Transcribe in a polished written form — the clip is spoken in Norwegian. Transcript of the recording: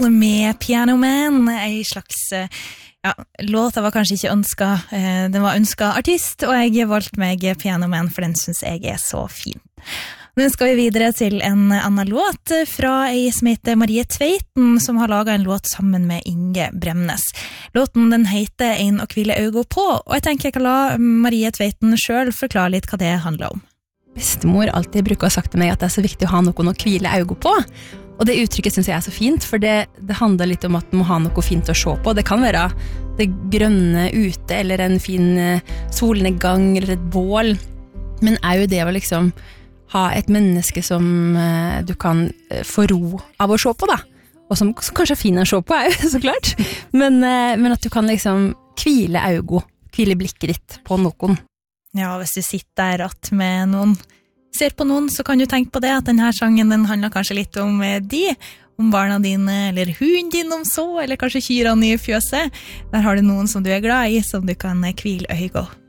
Soul med Piano Man, en slags, låta var kanskje ikke ønsket, den var ønsket artist, og jeg valgte meg Piano Man, for den synes jeg så fin. Nå skal vi videre til en annen låt fra en som heter Marie Tveiten, som har laget en låt sammen med Inge Bremnes. Låten den heter «En å hvile øynene på», og jeg tenker jeg kan la Marie Tveiten selv forklare litt hva det handler om. Bestemor alltid bruker å ha sagt til meg at det er så viktig å ha noen å hvile øynene på, og det uttrykket synes jeg så fint, for det handler litt om at du må ha noe fint å se på. Det kan være det grønne ute, eller en fin solnedgang, eller et bål, men er jo det å liksom ha et menneske som du kan få ro av å se på da, og som kanskje er fin å se på så klart, men at du kan liksom hvile øynene, hvile blikket ditt på noen. Ja, hvis du sitter der rett med noen, ser på noen, så kan du tenke på det, at denne sangen den handler kanskje litt om om barna dine, eller hunden din om så, eller kanskje kyrene i fjøset. Der har du noen som du er glad i, som du kan hvile øynene